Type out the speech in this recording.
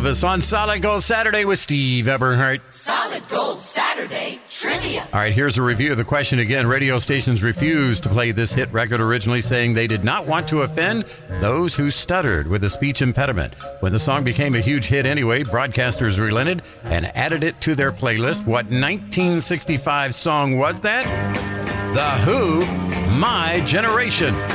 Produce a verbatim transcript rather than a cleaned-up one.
Elvis on Solid Gold Saturday with Steve Eberhardt. Solid Gold Saturday Trivia. All right, here's a review of the question again. Radio stations refused to play this hit record originally, saying they did not want to offend those who stuttered with a speech impediment. When the song became a huge hit anyway, broadcasters relented and added it to their playlist. What nineteen sixty-five song was that? The Who, My Generation.